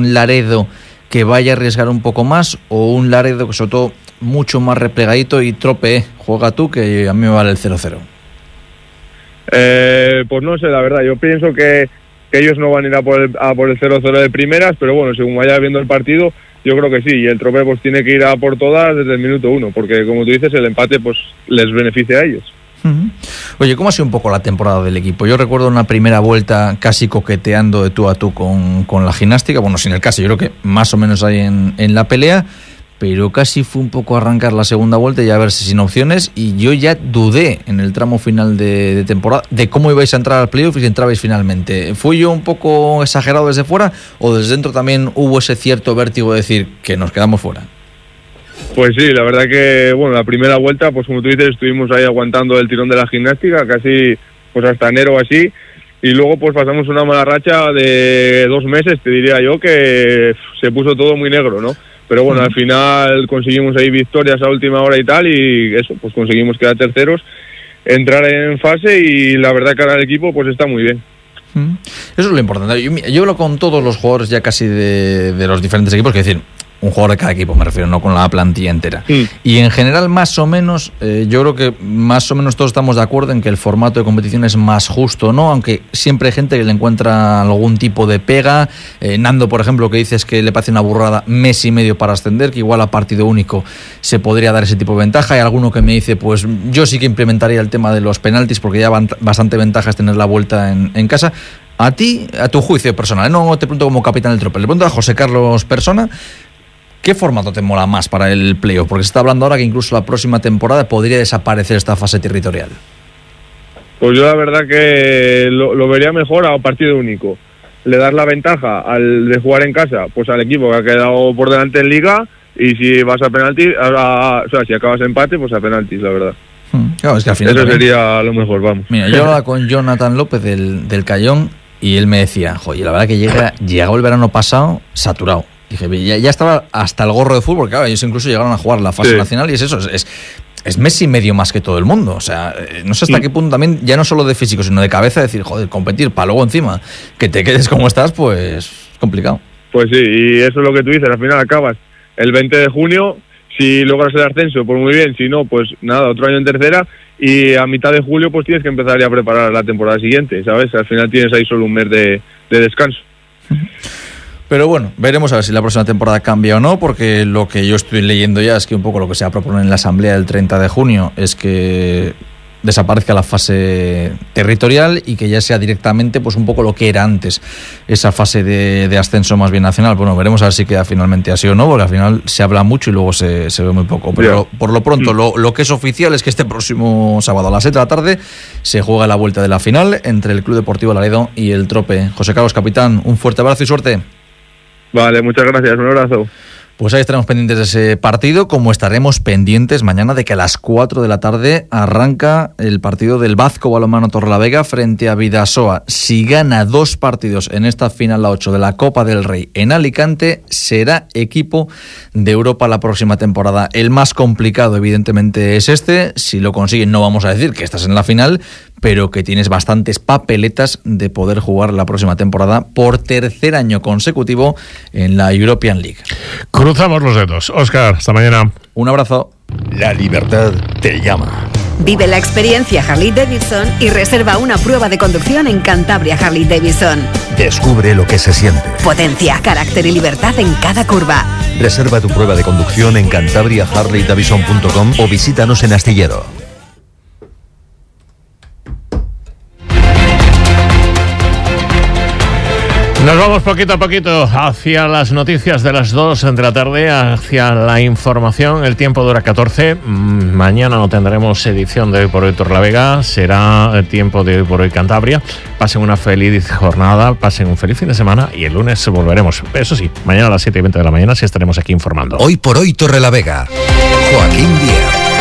un Laredo que vaya a arriesgar un poco más, o un Laredo que sobre todo mucho más replegadito y Trope, juega tú, que a mí me vale el 0-0? Pues no sé, la verdad, yo pienso que ellos no van a ir a por el 0-0 de primeras, pero bueno, según vaya viendo el partido, yo creo que sí, y el Trope pues tiene que ir a por todas desde el minuto 1, porque como tú dices, el empate pues les beneficia a ellos. Oye, ¿cómo ha sido un poco la temporada del equipo? Yo recuerdo una primera vuelta casi coqueteando de tú a tú con la Gimnástica, bueno, sin el caso, yo creo que más o menos ahí en la pelea, pero casi fue un poco arrancar la segunda vuelta y ya verse sin opciones, y yo ya dudé en el tramo final de temporada de cómo ibais a entrar al playoff y si entrabais finalmente. ¿Fui yo un poco exagerado desde fuera o desde dentro también hubo ese cierto vértigo de decir que nos quedamos fuera? Pues sí, la verdad que, bueno, la primera vuelta, pues como tú dices, estuvimos ahí aguantando el tirón de la Gimnástica, casi pues hasta enero o así, y luego pues pasamos una mala racha de 2 meses, te diría yo, que se puso todo muy negro, ¿no? Pero bueno, al final conseguimos ahí victorias a última hora y tal, y eso, pues conseguimos quedar terceros, entrar en fase, y la verdad que ahora el equipo pues está muy bien. Eso es lo importante. Yo hablo con todos los jugadores ya casi de los diferentes equipos, que decir, un jugador de cada equipo, me refiero, no con la plantilla entera. Y en general, más o menos, yo creo que más o menos todos estamos de acuerdo en que el formato de competición es más justo, ¿no? Aunque siempre hay gente que le encuentra algún tipo de pega. Nando, por ejemplo, que dices que le parece una burrada mes y medio para ascender, que igual a partido único se podría dar ese tipo de ventaja. Hay alguno que me dice, pues yo sí que implementaría el tema de los penaltis, porque ya bastante ventaja es tener la vuelta en casa. A ti, a tu juicio personal, no te pregunto como capitán del Trope, le pregunto a José Carlos Persona, ¿qué formato te mola más para el playoff? Porque se está hablando ahora que incluso la próxima temporada podría desaparecer esta fase territorial. Pues yo la verdad que lo vería mejor a partido único. Le das la ventaja de jugar en casa, pues al equipo que ha quedado por delante en Liga, y si vas a penaltis, o sea, si acabas empate, pues a penaltis, la verdad. Claro, es que al final eso también sería lo mejor, vamos. Mira, yo hablaba con Jonathan López del Cayón, y él me decía, joder, la verdad que llegó el verano pasado saturado. Dije, ya estaba hasta el gorro de fútbol, claro, ellos incluso llegaron a jugar la fase nacional, y es eso, es mes y medio más que todo el mundo. O sea, no sé hasta qué punto también, ya no solo de físico, sino de cabeza, decir, joder, competir para luego encima que te quedes como estás, pues complicado. Pues sí, y eso es lo que tú dices, al final acabas el 20 de junio, si logras el ascenso, pues muy bien, si no, pues nada, otro año en tercera, y a mitad de julio pues tienes que empezar ya a preparar la temporada siguiente, ¿sabes? Al final tienes ahí solo un mes de descanso. Pero bueno, veremos a ver si la próxima temporada cambia o no, porque lo que yo estoy leyendo ya es que un poco lo que se va a proponer en la asamblea del 30 de junio es que desaparezca la fase territorial y que ya sea directamente pues un poco lo que era antes, esa fase de ascenso más bien nacional. Bueno, veremos a ver si queda finalmente así o no, porque al final se habla mucho y luego se ve muy poco. Pero por lo pronto, lo que es oficial es que este próximo sábado a las 7 de la tarde se juega la vuelta de la final entre el Club Deportivo Laredo y el Trope. José Carlos, capitán, un fuerte abrazo y suerte. Vale, muchas gracias, un abrazo. Pues ahí estaremos pendientes de ese partido, como estaremos pendientes mañana de que a las 4 de la tarde arranca el partido del Vasco Balonmano Torrelavega frente a Bidasoa. Si gana 2 partidos en esta final, la 8 de la Copa del Rey en Alicante, será equipo de Europa la próxima temporada. El más complicado, evidentemente, es este. Si lo consiguen, no vamos a decir que estás en la final, pero que tienes bastantes papeletas de poder jugar la próxima temporada por 3er año consecutivo en la European League. Cruzamos los dedos. Óscar, hasta mañana. Un abrazo. La libertad te llama. Vive la experiencia Harley-Davidson y reserva una prueba de conducción en Cantabria Harley-Davidson. Descubre lo que se siente. Potencia, carácter y libertad en cada curva. Reserva tu prueba de conducción en cantabriaharleydavidson.com o visítanos en Astillero. Nos vamos poquito a poquito hacia las noticias de las 2 de la tarde, hacia la información. El tiempo dura 14. Mañana no tendremos edición de Hoy por Hoy Torrelavega. Será el tiempo de Hoy por Hoy Cantabria. Pasen una feliz jornada, pasen un feliz fin de semana y el lunes volveremos. Eso sí, mañana a las 7:20 de la mañana sí estaremos aquí informando. Hoy por Hoy Torrelavega. Joaquín Díaz.